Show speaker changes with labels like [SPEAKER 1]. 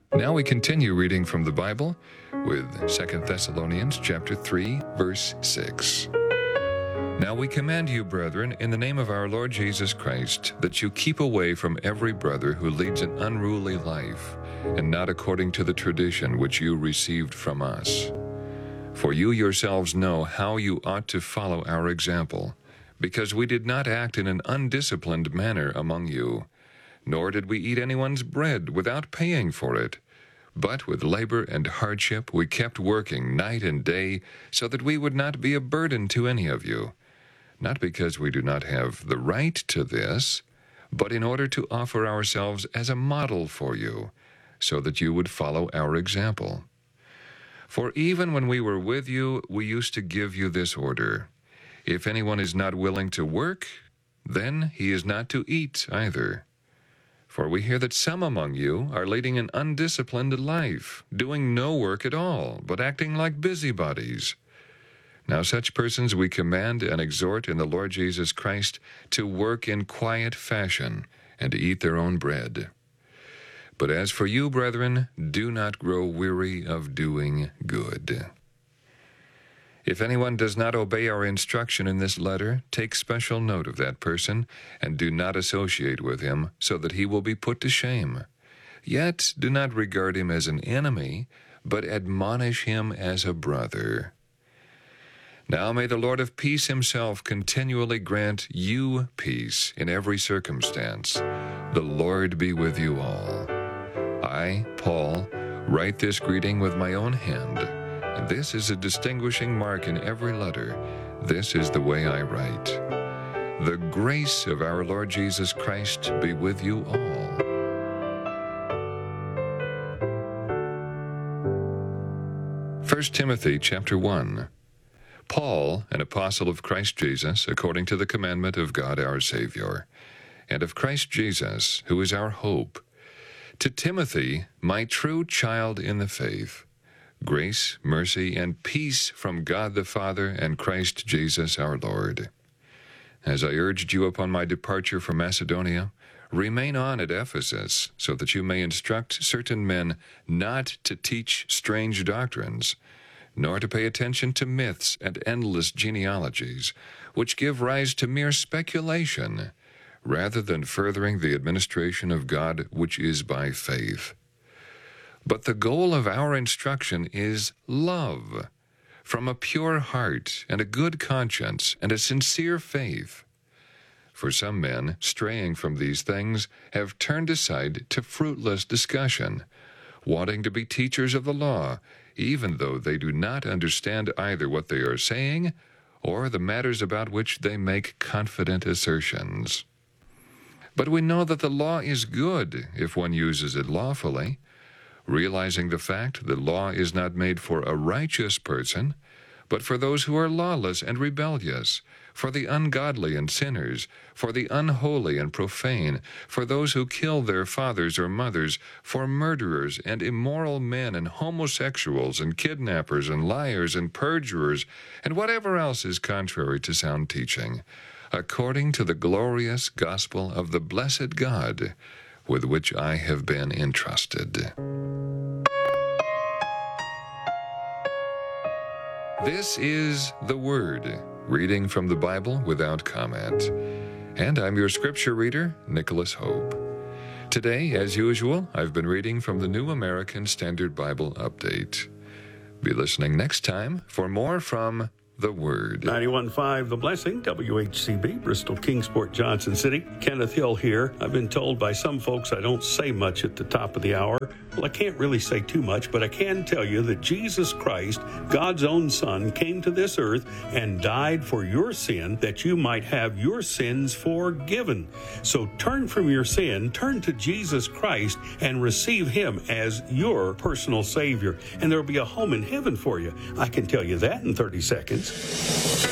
[SPEAKER 1] Now we continue reading from the Bible with 2 Thessalonians chapter 3, verse 6. Now we command you, brethren, in the name of our Lord Jesus Christ, that you keep away from every brother who leads an unruly life, and not according to the tradition which you received from us. For you yourselves know how you ought to follow our example, because we did not act in an undisciplined manner among you, nor did we eat anyone's bread without paying for it. But with labor and hardship we kept working night and day, so that we would not be a burden to any of you, not because we do not have the right to this, but in order to offer ourselves as a model for you, so that you would follow our example. For even when we were with you, we used to give you this order: if anyone is not willing to work, then he is not to eat either. For we hear that some among you are leading an undisciplined life, doing no work at all, but acting like busybodies. Now such persons we command and exhort in the Lord Jesus Christ to work in quiet fashion and to eat their own bread. But as for you, brethren, do not grow weary of doing good. If anyone does not obey our instruction in this letter, take special note of that person, and do not associate with him, so that he will be put to shame. Yet do not regard him as an enemy, but admonish him as a brother. Now may the Lord of peace himself continually grant you peace in every circumstance. The Lord be with you all. I, Paul, write this greeting with my own hand. This is a distinguishing mark in every letter. This is the way I write. The grace of our Lord Jesus Christ be with you all. First Timothy chapter 1. Paul, an apostle of Christ Jesus, according to the commandment of God our Savior, and of Christ Jesus, who is our hope, to Timothy, my true child in the faith, grace, mercy, and peace from God the Father and Christ Jesus our Lord. As I urged you upon my departure from Macedonia, remain on at Ephesus, so that you may instruct certain men not to teach strange doctrines, nor to pay attention to myths and endless genealogies, which give rise to mere speculation, rather than furthering the administration of God which is by faith. But the goal of our instruction is love, from a pure heart and a good conscience and a sincere faith. For some men, straying from these things, have turned aside to fruitless discussion, wanting to be teachers of the law, even though they do not understand either what they are saying or the matters about which they make confident assertions. But we know that the law is good if one uses it lawfully, realizing the fact that law is not made for a righteous person, but for those who are lawless and rebellious, for the ungodly and sinners, for the unholy and profane, for those who kill their fathers or mothers, for murderers and immoral men and homosexuals and kidnappers and liars and perjurers, and whatever else is contrary to sound teaching, according to the glorious gospel of the blessed God, with which I have been entrusted. This is the Word, reading from the Bible without comment. And I'm your scripture reader, Nicholas Hope. Today, as usual, I've been reading from the New American Standard Bible Update. Be listening next time for more from the Word.
[SPEAKER 2] 91.5 The Blessing, WHCB, Bristol, Kingsport, Johnson City. Kenneth Hill here. I've been told by some folks I don't say much at the top of the hour. Well, I can't really say too much, but I can tell you that Jesus Christ, God's own Son, came to this earth and died for your sin, that you might have your sins forgiven. So turn from your sin, turn to Jesus Christ, and receive Him as your personal Savior. And there will be a home in heaven for you. I can tell you that in 30 seconds.